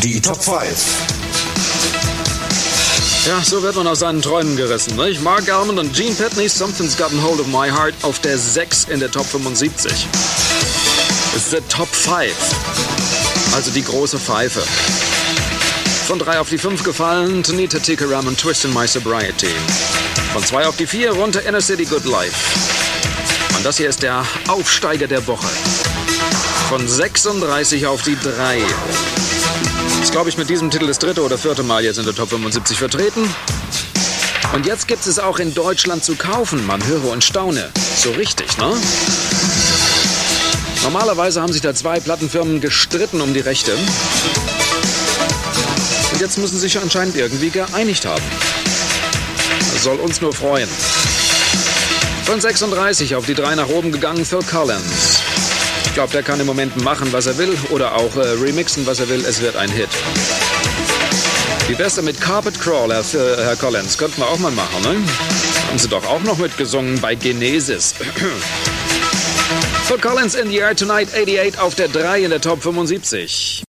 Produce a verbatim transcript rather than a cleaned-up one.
Die Top fünf. Ja, so wird man aus seinen Träumen gerissen, nicht? Mark Almond und Gene Pitney, Something's Gotten Hold of My Heart, auf der sechs in der Top fünfundsiebzig. It's the Top fünf, also die große Pfeife. Von drei auf die fünf gefallen, Tanita Tikaram und Twist in My Sobriety. Von zwei auf die vier runter, Inner City Good Life. Und das hier ist der Aufsteiger der Woche. Von sechsunddreißig auf die drei. Ist, glaube ich, mit diesem Titel das dritte oder vierte Mal jetzt in der Top fünfundsiebzig vertreten. Und jetzt gibt es auch in Deutschland zu kaufen. Man höre und staune. So richtig, ne? Normalerweise haben sich da zwei Plattenfirmen gestritten um die Rechte. Und jetzt müssen sie sich anscheinend irgendwie geeinigt haben. Das soll uns nur freuen. Von sechsunddreißig auf die drei nach oben gegangen, Phil Collins. Ich glaube, der kann im Moment machen, was er will, oder auch äh, remixen, was er will. Es wird ein Hit. Die beste mit Carpet Crawler für Herr Collins. Könnten wir auch mal machen, ne? Haben sie doch auch noch mitgesungen bei Genesis. Phil Collins in the Air Tonight, achtundachtzig auf der drei in der Top fünfundsiebzig.